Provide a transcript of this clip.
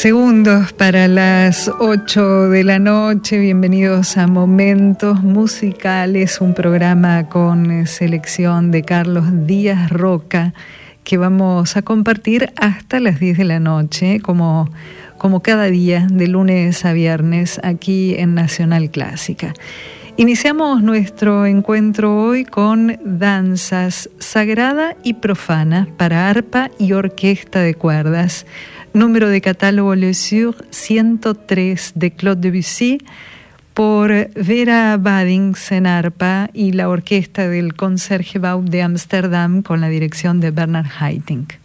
Segundos para las 8 de la noche. Bienvenidos a Momentos Musicales, un programa con selección de Carlos Díaz Roca que vamos a compartir hasta las 10 de la noche, como cada día, de lunes a viernes, aquí en Nacional Clásica. Iniciamos nuestro encuentro hoy con danzas sagrada y profana para arpa y orquesta de cuerdas. Número de catálogo Le Sur 103 de Claude Debussy por Vera Badings en arpa y la orquesta del Concertgebouw de Ámsterdam con la dirección de Bernard Haitink.